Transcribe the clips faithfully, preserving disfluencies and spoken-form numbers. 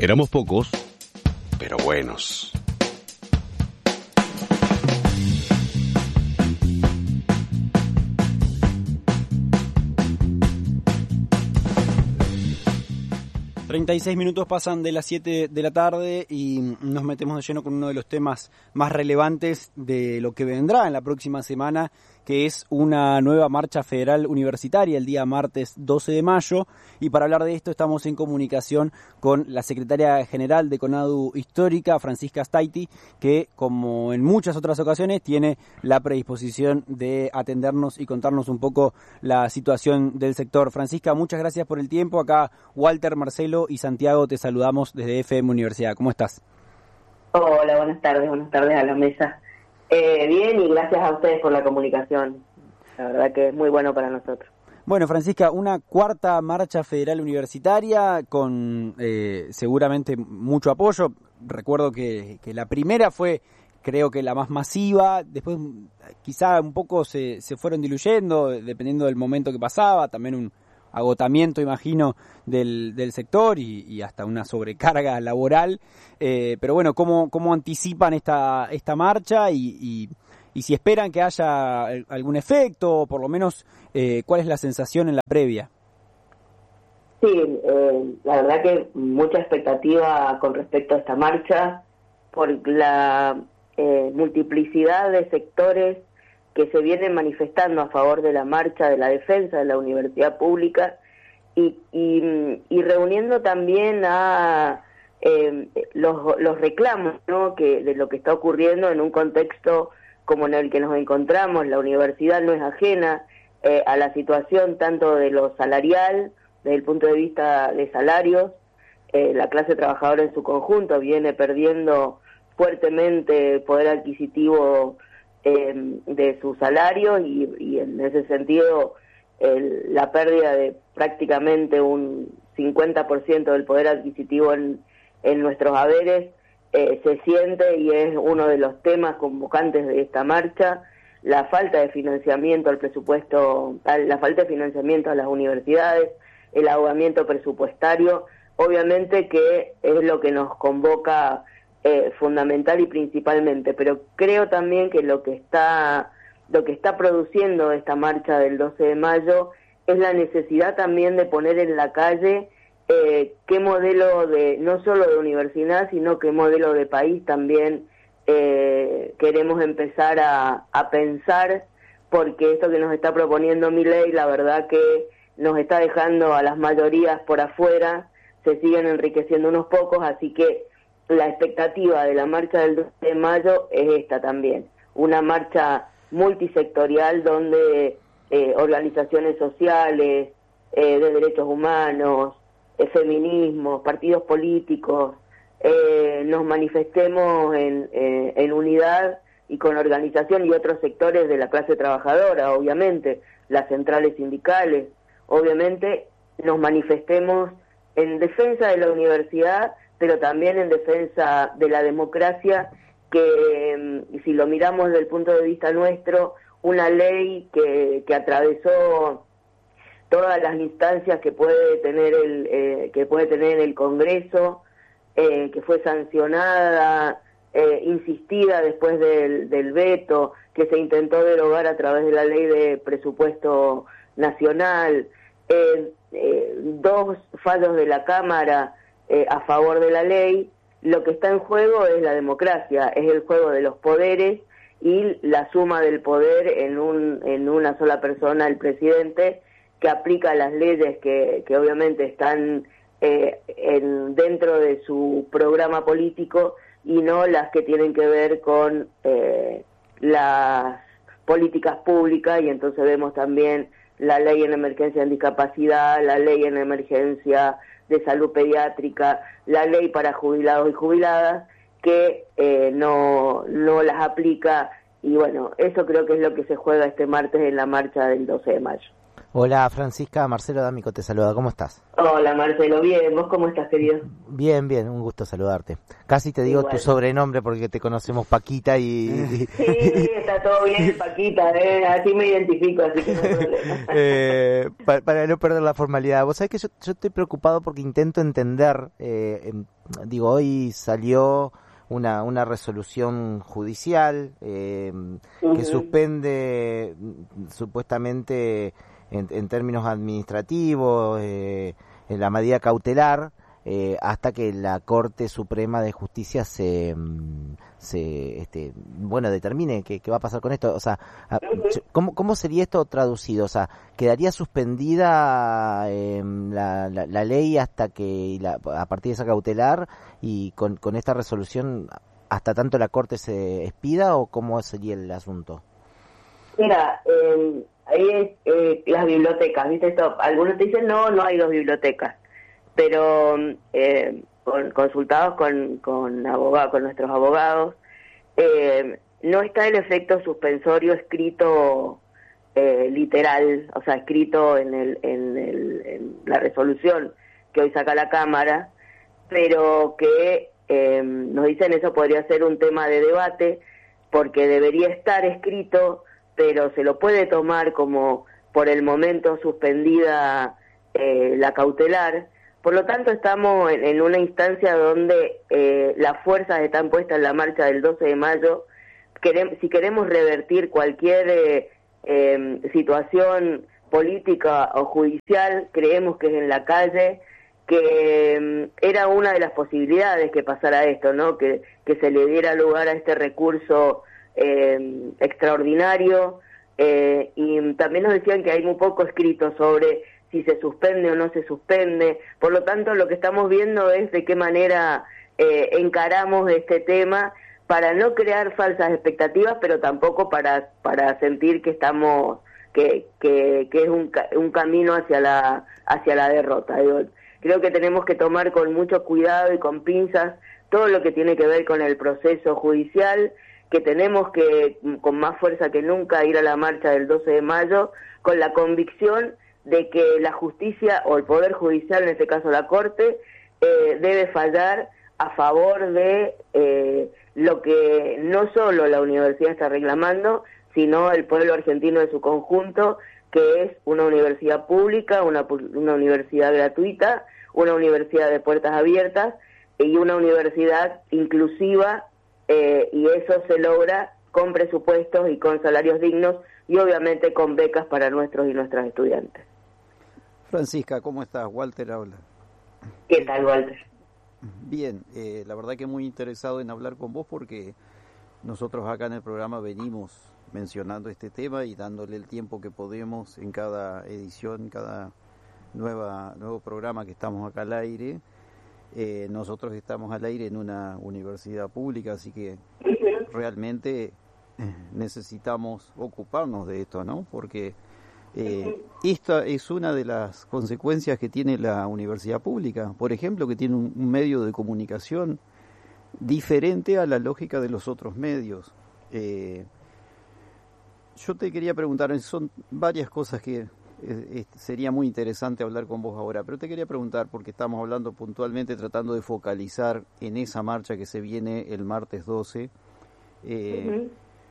Éramos pocos, pero buenos. treinta y seis minutos pasan de las siete de la tarde y nos metemos de lleno con uno de los temas más relevantes de lo que vendrá en la próxima semana, que es una nueva marcha federal universitaria el día martes doce de mayo. Y para hablar de esto estamos en comunicación con la secretaria general de CONADU Histórica, Francisca Staiti, que como en muchas otras ocasiones tiene la predisposición de atendernos y contarnos un poco la situación del sector. Francisca, muchas gracias por el tiempo. Acá Walter, Marcelo y Santiago te saludamos desde F M Universidad. ¿Cómo estás? Hola, buenas tardes, buenas tardes a la mesa. Eh, bien, y gracias a ustedes por la comunicación. La verdad que es muy bueno para nosotros. Bueno, Francisca, una cuarta marcha federal universitaria con eh, seguramente mucho apoyo. Recuerdo que, que la primera fue, creo que la más masiva. Después quizá un poco se, se fueron diluyendo, dependiendo del momento que pasaba. También un agotamiento, imagino, del, del sector y, y hasta una sobrecarga laboral. Eh, pero bueno, ¿cómo, cómo anticipan esta, esta marcha y, y, y si esperan que haya algún efecto o por lo menos eh, cuál es la sensación en la previa? Sí, eh, la verdad que mucha expectativa con respecto a esta marcha por la eh, multiplicidad de sectores que se vienen manifestando a favor de la marcha, de la defensa de la universidad pública y, y, y reuniendo también a eh, los, los reclamos, ¿no?, que de lo que está ocurriendo en un contexto como en el que nos encontramos. La universidad no es ajena eh, a la situación tanto de lo salarial, desde el punto de vista de salarios. Eh, la clase trabajadora en su conjunto viene perdiendo fuertemente poder adquisitivo Eh, de su salario y, y en ese sentido el, la pérdida de prácticamente un cincuenta por ciento del poder adquisitivo en, en nuestros haberes eh, se siente y es uno de los temas convocantes de esta marcha. La falta de financiamiento al presupuesto, la falta de financiamiento a las universidades, el ahogamiento presupuestario, obviamente que es lo que nos convoca Eh, fundamental y principalmente, pero creo también que lo que está lo que está produciendo esta marcha del doce de mayo es la necesidad también de poner en la calle eh, qué modelo de, no solo de universidad, sino qué modelo de país también eh, queremos empezar a, a pensar, porque esto que nos está proponiendo Milei, la verdad que nos está dejando a las mayorías por afuera, se siguen enriqueciendo unos pocos, así que la expectativa de la marcha del doce de mayo es esta también, una marcha multisectorial donde eh, organizaciones sociales, eh, de derechos humanos, eh, feminismo, partidos políticos, eh, nos manifestemos en, eh, en unidad y con organización y otros sectores de la clase trabajadora, obviamente, las centrales sindicales, obviamente nos manifestemos en defensa de la universidad, pero también en defensa de la democracia, que si lo miramos desde el punto de vista nuestro, una ley que, que atravesó todas las instancias que puede tener el eh, que puede tener el Congreso, eh, que fue sancionada, eh, insistida después del, del veto, que se intentó derogar a través de la ley de presupuesto nacional, eh, eh, dos fallos de la Cámara Eh, a favor de la ley. Lo que está en juego es la democracia, es el juego de los poderes y la suma del poder en un en una sola persona, el presidente, que aplica las leyes que, que obviamente están eh, en, dentro de su programa político y no las que tienen que ver con eh, las políticas públicas, y entonces vemos también la ley en emergencia en discapacidad, la ley en emergencia de salud pediátrica, la ley para jubilados y jubiladas, que eh, no, no las aplica, y bueno, eso creo que es lo que se juega este martes en la marcha del doce de mayo. Hola Francisca, Marcelo D'Amico te saluda, ¿cómo estás? Hola Marcelo, bien, ¿vos cómo estás, querido? Bien, bien, un gusto saludarte. Casi te digo Igual. tu sobrenombre porque te conocemos Paquita y... Sí, está todo bien, Paquita, ¿eh? Así me identifico, así que no hay problema. eh, para, para no perder la formalidad. Vos sabés que yo, yo estoy preocupado porque intento entender, eh, eh, digo, hoy salió una, una resolución judicial eh, Uh-huh. que suspende supuestamente... En, en términos administrativos, eh, en la medida cautelar, eh, hasta que la Corte Suprema de Justicia se, se este, bueno, determine qué, qué va a pasar con esto. O sea, ¿cómo, cómo sería esto traducido? O sea, ¿quedaría suspendida eh, la, la, la ley hasta que, la, a partir de esa cautelar, y con, con esta resolución, hasta tanto la Corte se expida, o cómo sería el asunto? Mira, eh, ahí es eh, las bibliotecas, ¿viste esto? Algunos te dicen, no, no hay dos bibliotecas, pero eh, con, consultados con, con, abogados, con nuestros abogados, eh, no está el efecto suspensorio escrito eh, literal, o sea, escrito en, el, en, el, en la resolución que hoy saca la Cámara, pero que eh, nos dicen eso podría ser un tema de debate, porque debería estar escrito, pero se lo puede tomar como por el momento suspendida eh, la cautelar. Por lo tanto, estamos en, en una instancia donde eh, las fuerzas están puestas en la marcha del doce de mayo. Queremos, si queremos revertir cualquier eh, eh, situación política o judicial, creemos que es en la calle, que eh, era una de las posibilidades que pasara esto, ¿no? Que, que se le diera lugar a este recurso Eh, extraordinario, eh, y también nos decían que hay muy poco escrito sobre si se suspende o no se suspende. Por lo tanto, lo que estamos viendo es de qué manera eh, encaramos este tema para no crear falsas expectativas, pero tampoco para para sentir que estamos que que, que es un, un camino hacia la hacia la derrota. Digo, creo que tenemos que tomar con mucho cuidado y con pinzas todo lo que tiene que ver con el proceso judicial, que tenemos que, con más fuerza que nunca, ir a la marcha del doce de mayo, con la convicción de que la justicia, o el Poder Judicial, en este caso la Corte, eh, debe fallar a favor de eh, lo que no solo la universidad está reclamando, sino el pueblo argentino en su conjunto, que es una universidad pública, una, una universidad gratuita, una universidad de puertas abiertas y una universidad inclusiva. Eh, y eso se logra con presupuestos y con salarios dignos y obviamente con becas para nuestros y nuestras estudiantes. Francisca, ¿cómo estás? Walter habla. ¿Qué tal, Walter? Bien, eh, la verdad que muy interesado en hablar con vos porque nosotros acá en el programa venimos mencionando este tema y dándole el tiempo que podemos en cada edición, cada nueva nuevo programa que estamos acá al aire. Eh, nosotros estamos al aire en una universidad pública, así que realmente necesitamos ocuparnos de esto, ¿no? Porque eh, esta es una de las consecuencias que tiene la universidad pública, por ejemplo, que tiene un, un medio de comunicación diferente a la lógica de los otros medios. Eh, yo te quería preguntar, son varias cosas que Eh, sería muy interesante hablar con vos ahora, pero te quería preguntar, porque estamos hablando puntualmente, tratando de focalizar en esa marcha que se viene el martes doce, eh, uh-huh.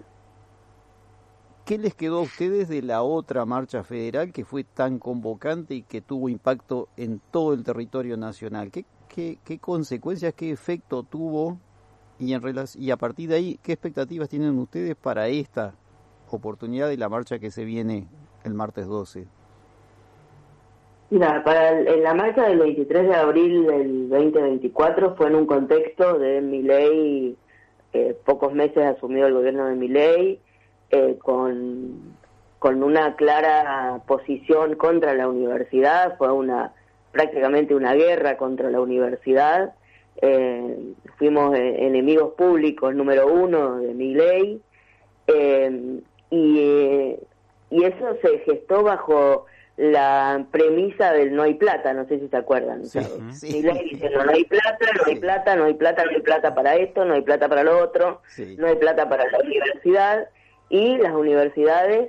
¿Qué les quedó a ustedes de la otra marcha federal que fue tan convocante y que tuvo impacto en todo el territorio nacional? ¿Qué, qué, qué consecuencias, qué efecto tuvo y, en relación, y a partir de ahí, qué expectativas tienen ustedes para esta oportunidad de la marcha que se viene el martes doce? Mira, para el, en la marcha del veintitrés de abril del veinte veinticuatro fue en un contexto de Milei, eh, pocos meses asumió el gobierno de Milei, eh, con, con una clara posición contra la universidad, fue una prácticamente una guerra contra la universidad, eh, fuimos eh, enemigos públicos número uno de Milei, eh, y, eh, y eso se gestó bajo la premisa del no hay plata, no sé si se acuerdan. Sí, sí. Milei dice, no, no hay plata, no hay plata, no hay plata, no hay plata para esto, no hay plata para lo otro, sí. no hay plata para la universidad, y las universidades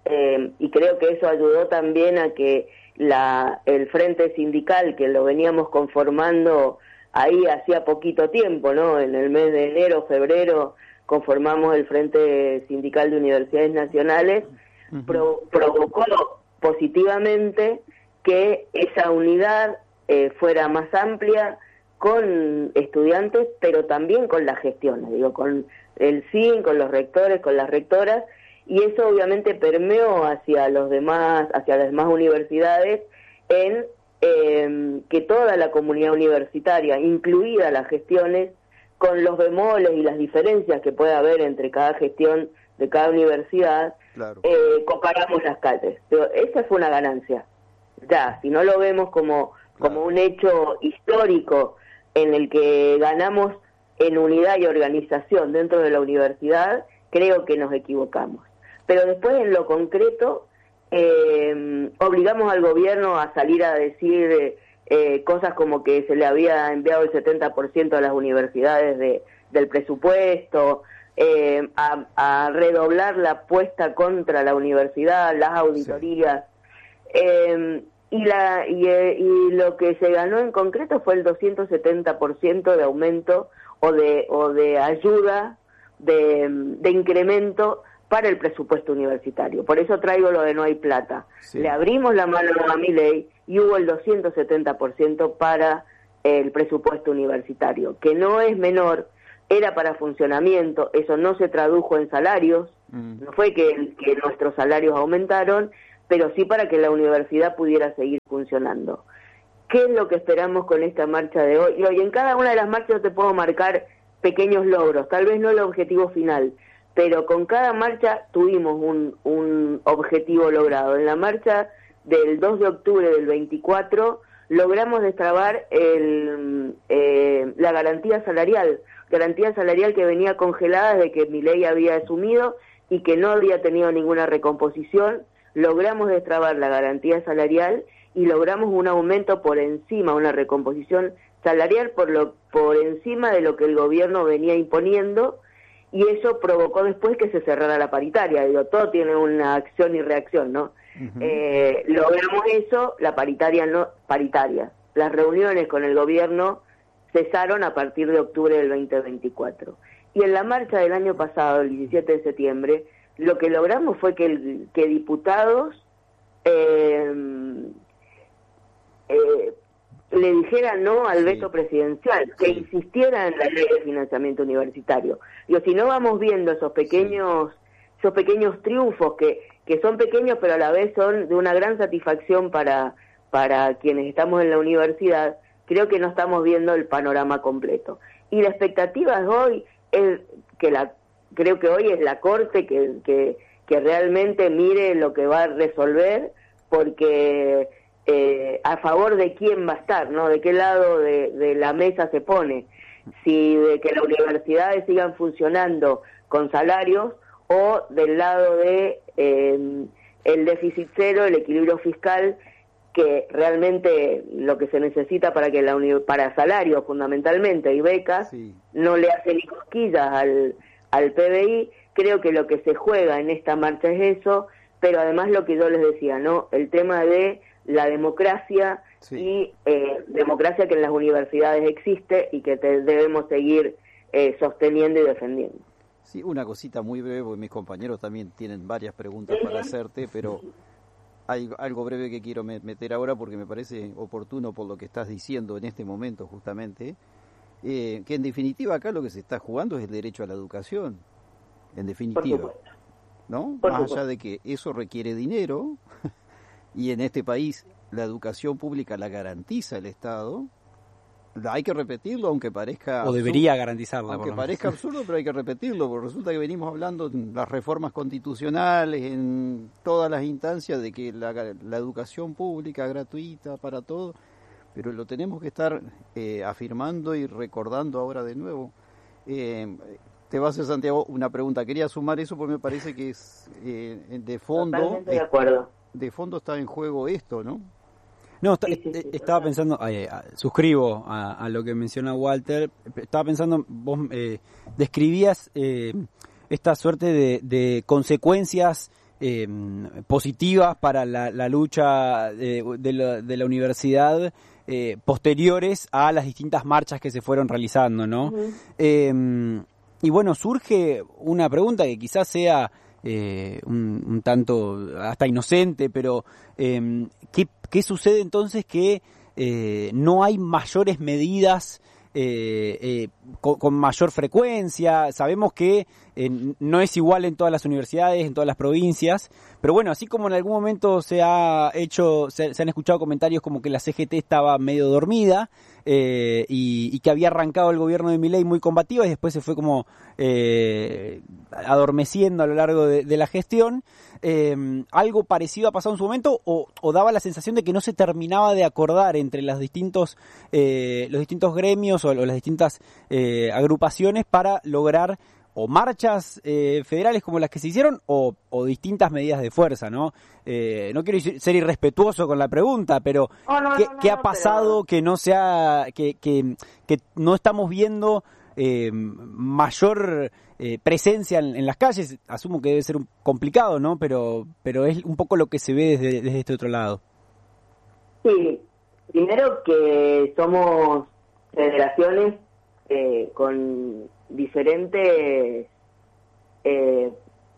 eh, y creo que eso ayudó también a que la el frente sindical, que lo veníamos conformando ahí hacía poquito tiempo, ¿no? En el mes de enero, febrero, conformamos el Frente Sindical de Universidades Nacionales, uh-huh. pro, provocó positivamente que esa unidad eh, fuera más amplia con estudiantes, pero también con las gestiones, digo, con el S I N, con los rectores, con las rectoras, y eso obviamente permeó hacia los demás, hacia las demás universidades, en eh, que toda la comunidad universitaria, incluida las gestiones, con los bemoles y las diferencias que puede haber entre cada gestión de cada universidad, claro. eh, comparamos las calles. Pero esa fue una ganancia. Ya, si no lo vemos como, como claro. un hecho histórico en el que ganamos en unidad y organización dentro de la universidad, creo que nos equivocamos. Pero después, en lo concreto, eh, obligamos al gobierno a salir a decir eh, eh, cosas como que se le había enviado el setenta por ciento a las universidades de, del presupuesto, eh, a, a redoblar la apuesta contra la universidad, las auditorías. Sí. Eh, y, la, y, y lo que se ganó en concreto fue el doscientos setenta por ciento de aumento o de, o de ayuda, de, de incremento para el presupuesto universitario. Por eso traigo lo de no hay plata. Sí. Le abrimos la mano a Milei y hubo el doscientos setenta por ciento para el presupuesto universitario, que no es menor, era para funcionamiento, eso no se tradujo en salarios, mm. no fue que, que nuestros salarios aumentaron, pero sí para que la universidad pudiera seguir funcionando. ¿Qué es lo que esperamos con esta marcha de hoy? Y hoy en cada una de las marchas yo te puedo marcar pequeños logros, tal vez no el objetivo final, pero con cada marcha tuvimos un, un objetivo logrado. En la marcha del dos de octubre del veinticuatro logramos destrabar el, eh, la garantía salarial, garantía salarial que venía congelada desde que Milei había asumido y que no había tenido ninguna recomposición. Logramos destrabar la garantía salarial y logramos un aumento por encima, una recomposición salarial por, lo, por encima de lo que el gobierno venía imponiendo, y eso provocó después que se cerrara la paritaria. Digo, todo tiene una acción y reacción, ¿no? Uh-huh. Eh, logramos eso, la paritaria no, paritaria. Las reuniones con el gobierno cesaron a partir de octubre del veinte veinticuatro. Y en la marcha del año pasado, el diecisiete de septiembre, lo que logramos fue que, el, que diputados eh, eh, le dijeran no al veto sí. presidencial, que sí. insistiera en la ley de financiamiento universitario. Digo, si no vamos viendo esos pequeños, sí. esos pequeños triunfos que, que son pequeños pero a la vez son de una gran satisfacción para, para quienes estamos en la universidad, creo que no estamos viendo el panorama completo. Y la expectativa de hoy es que la, creo que hoy es la Corte que, que, que realmente mire lo que va a resolver, porque Eh, a favor de quién va a estar, ¿no? De qué lado de, de la mesa se pone, si de que las universidades sigan funcionando con salarios o del lado de eh, el déficit cero, el equilibrio fiscal, que realmente lo que se necesita para que la uni- para salarios fundamentalmente y becas sí. no le hace ni cosquillas al, al P B I. Creo que lo que se juega en esta marcha es eso, pero además lo que yo les decía, ¿no? El tema de la democracia sí. y eh, democracia que en las universidades existe y que te debemos seguir eh, sosteniendo y defendiendo. Sí, una cosita muy breve, porque mis compañeros también tienen varias preguntas ¿Sí? para hacerte, pero hay algo breve que quiero meter ahora porque me parece oportuno por lo que estás diciendo en este momento justamente, eh, que en definitiva acá lo que se está jugando es el derecho a la educación, en definitiva, ¿no? Por Más supuesto. allá de que eso requiere dinero, y en este país la educación pública la garantiza el Estado, hay que repetirlo aunque parezca... O debería absurdo, garantizarla. Aunque parezca absurdo, pero hay que repetirlo, porque resulta que venimos hablando de las reformas constitucionales en todas las instancias de que la, la educación pública gratuita para todos, pero lo tenemos que estar eh, afirmando y recordando ahora de nuevo. Eh, te va a hacer, Santiago, una pregunta. Quería sumar eso porque me parece que es eh, de fondo... Totalmente de acuerdo. De fondo está en juego esto, ¿no? No, está, sí, sí, sí, estaba pensando, eh, suscribo a, a lo que menciona Walter, estaba pensando, vos eh, describías eh, esta suerte de, de consecuencias eh, positivas para la, la lucha de, de, la, de la universidad eh, posteriores a las distintas marchas que se fueron realizando, ¿no? Uh-huh. Eh, y bueno, surge una pregunta que quizás sea eh, un, un tanto hasta inocente, pero eh, ¿qué, qué sucede entonces que eh, no hay mayores medidas Eh, eh, con, con mayor frecuencia? Sabemos que eh, no es igual en todas las universidades, en todas las provincias, pero bueno, así como en algún momento se ha hecho, se, se han escuchado comentarios como que la C G T estaba medio dormida eh, y, y que había arrancado el gobierno de Milei muy combativa y después se fue como eh, adormeciendo a lo largo de, de la gestión. Eh, algo parecido ha pasado en su momento o, o daba la sensación de que no se terminaba de acordar entre los distintos eh, los distintos gremios o, o las distintas eh, agrupaciones para lograr o marchas eh, federales como las que se hicieron o, o distintas medidas de fuerza, ¿no? Eh, no quiero ser irrespetuoso con la pregunta, pero oh, no, ¿qué, no, no, ¿qué ha no, pasado pero... que no sea que, que, que no estamos viendo eh, mayor eh, presencia en, en las calles? Asumo que debe ser un, complicado, ¿no? Pero pero es un poco lo que se ve desde, desde este otro lado. Sí, primero que somos federaciones eh, con diferentes eh,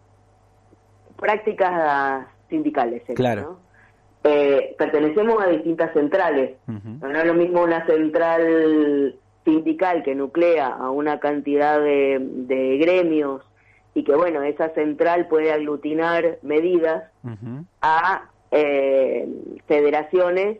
prácticas sindicales, claro. ¿no? Eh, pertenecemos a distintas centrales. Uh-huh. No es lo mismo una central sindical que nuclea a una cantidad de, de gremios y que, bueno, esa central puede aglutinar medidas uh-huh. a eh, federaciones